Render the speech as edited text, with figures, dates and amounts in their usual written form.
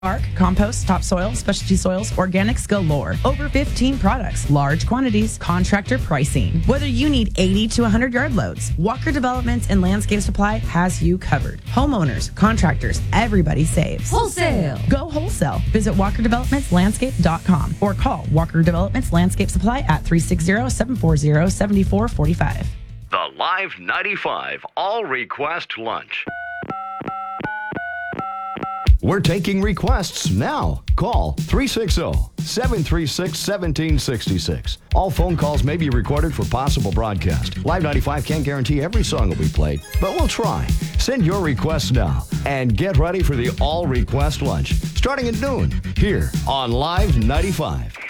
Bark, compost, topsoil, specialty soils, organics galore. Over 15 products, large quantities, contractor pricing. Whether you need 80 to 100 yard loads, Walker Developments and Landscape Supply has you covered. Homeowners, contractors, everybody saves. Wholesale. Go wholesale. Visit walkerdevelopmentslandscape.com or call Walker Developments Landscape Supply at 360-740-7445. The Live 95 All Request Lunch. We're taking requests now. Call 360-736-1766. All phone calls may be recorded for possible broadcast. Live 95 can't guarantee every song will be played, but we'll try. Send your requests now and get ready for the All Request Lunch starting at noon here on Live 95.